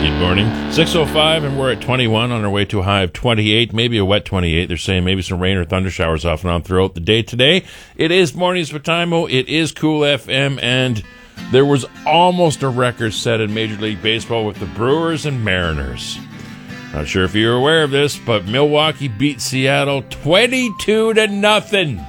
Good morning. 6:05, and we're at 21 on our way to a high of 28, maybe a wet 28. They're saying maybe some rain or thunder showers off and on throughout the day today. It is Mornings with Timo. It is Cool FM, and there was almost a record set in Major League Baseball with the Brewers and Mariners. Not sure if you're aware of this, but Milwaukee beat Seattle 22-0.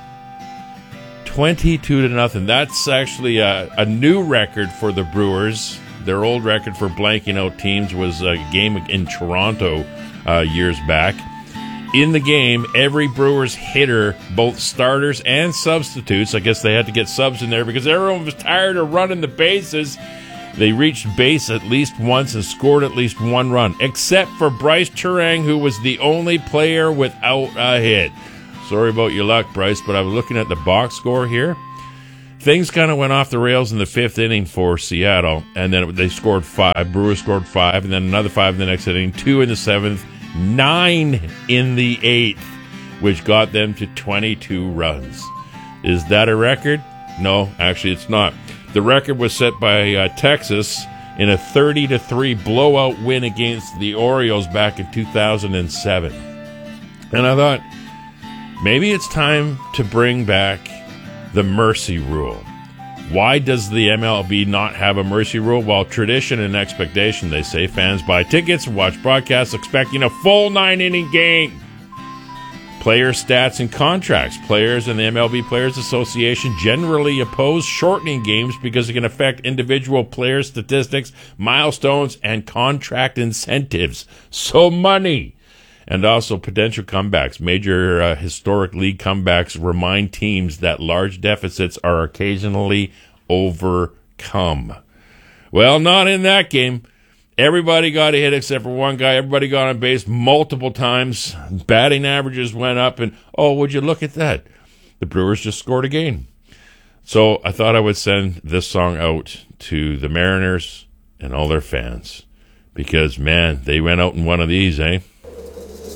22-0. That's actually a new record for the Brewers. Their old record for blanking out teams was a game in Toronto years back. In the game, every Brewers hitter, both starters and substitutes, I guess they had to get subs in there because everyone was tired of running the bases. They reached base at least once and scored at least one run, except for Bryce Turang, who was the only player without a hit. Sorry about your luck, Bryce, but I was looking at the box score here. Things kind of went off the rails in the fifth inning for Seattle, and then they scored 5. Brewers scored 5, and then another 5 in the next inning, 2 in the 7th, 9 in the 8th, which got them to 22 runs. Is that a record? No, actually it's not. The record was set by Texas in a 30-3 blowout win against the Orioles back in 2007. And I thought, maybe it's time to bring back the mercy rule. Why does the MLB not have a mercy rule? Well, tradition and expectation, they say. Fans buy tickets and watch broadcasts expecting a full 9-inning game. Player stats and contracts. Players and the MLB Players Association generally oppose shortening games because it can affect individual player statistics, milestones, and contract incentives. So money. And also potential comebacks. Major historic league comebacks remind teams that large deficits are occasionally overcome. Well, not in that game. Everybody got a hit except for one guy. Everybody got on base multiple times. Batting averages went up, and oh, would you look at that? The Brewers just scored again. So I thought I would send this song out to the Mariners and all their fans. Because, man, they went out in one of these, eh?